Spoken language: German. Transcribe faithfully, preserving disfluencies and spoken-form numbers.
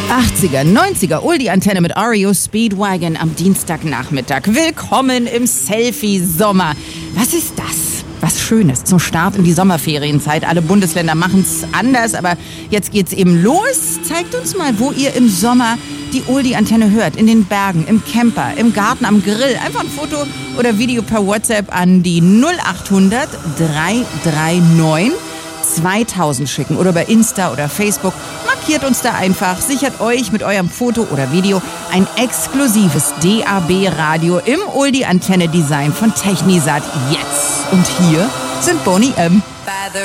achtziger, neunziger Oldie-Antenne mit R E O Speedwagon am Dienstagnachmittag. Willkommen im Selfie-Sommer. Was ist das? Was Schönes zum Start in die Sommerferienzeit. Alle Bundesländer machen es anders, aber jetzt geht's eben los. Zeigt uns mal, wo ihr im Sommer die Oldie-Antenne hört. In den Bergen, im Camper, im Garten, am Grill. Einfach ein Foto oder Video per WhatsApp an die null achthundert, dreihundertneununddreißig, zweitausend schicken oder bei Insta oder Facebook. Markiert uns da einfach, sichert euch mit eurem Foto oder Video ein exklusives D A B-Radio im Oldie-Antenne-Design von Technisat jetzt. Und hier sind Boney M.